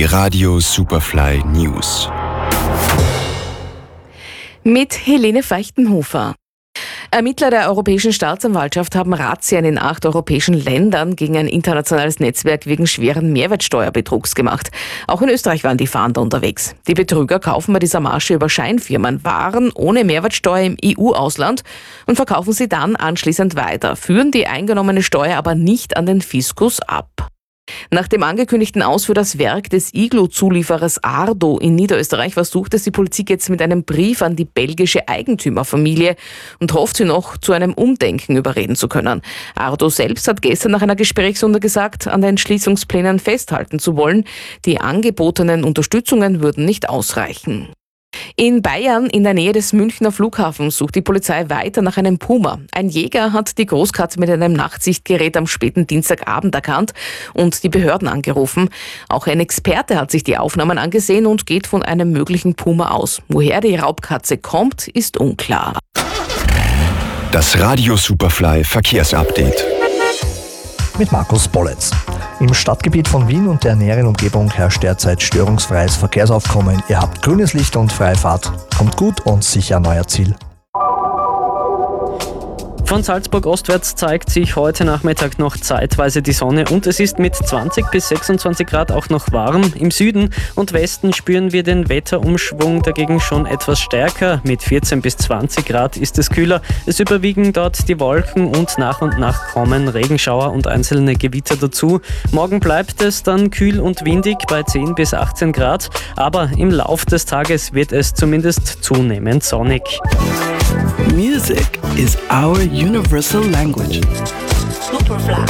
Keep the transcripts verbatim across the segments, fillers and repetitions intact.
Die Radio Superfly News. Mit Helene Feichtenhofer. Ermittler der Europäischen Staatsanwaltschaft haben Razzien in acht europäischen Ländern gegen ein internationales Netzwerk wegen schweren Mehrwertsteuerbetrugs gemacht. Auch in Österreich waren die Fahnder unterwegs. Die Betrüger kaufen bei dieser Masche über Scheinfirmen Waren ohne Mehrwertsteuer im E U-Ausland und verkaufen sie dann anschließend weiter, führen die eingenommene Steuer aber nicht an den Fiskus ab. Nach dem angekündigten Aus für das Werk des Iglu-Zulieferers Ardo in Niederösterreich versucht es die Politik jetzt mit einem Brief an die belgische Eigentümerfamilie und hofft, sie noch zu einem Umdenken überreden zu können. Ardo selbst hat gestern nach einer Gesprächsrunde gesagt, an den Schließungsplänen festhalten zu wollen. Die angebotenen Unterstützungen würden nicht ausreichen. In Bayern, in der Nähe des Münchner Flughafens, sucht die Polizei weiter nach einem Puma. Ein Jäger hat die Großkatze mit einem Nachtsichtgerät am späten Dienstagabend erkannt und die Behörden angerufen. Auch ein Experte hat sich die Aufnahmen angesehen und geht von einem möglichen Puma aus. Woher die Raubkatze kommt, ist unklar. Das Radio Superfly Verkehrsupdate. Mit Markus Bolletz. Im Stadtgebiet von Wien und der näheren Umgebung herrscht derzeit störungsfreies Verkehrsaufkommen. Ihr habt grünes Licht und freie Fahrt. Kommt gut und sicher an euer Ziel. Von Salzburg ostwärts zeigt sich heute Nachmittag noch zeitweise die Sonne und es ist mit zwanzig bis sechsundzwanzig Grad auch noch warm. Im Süden und Westen spüren wir den Wetterumschwung dagegen schon etwas stärker. Mit vierzehn bis zwanzig Grad ist es kühler. Es überwiegen dort die Wolken und nach und nach kommen Regenschauer und einzelne Gewitter dazu. Morgen bleibt es dann kühl und windig bei zehn bis achtzehn Grad, aber im Lauf des Tages wird es zumindest zunehmend sonnig. Music is our universal language. Superfly.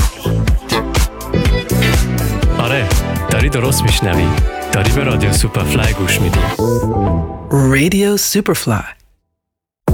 آره داری درست میشنوی داری به رادیو سوپرفلای گوش میدی Radio Superfly.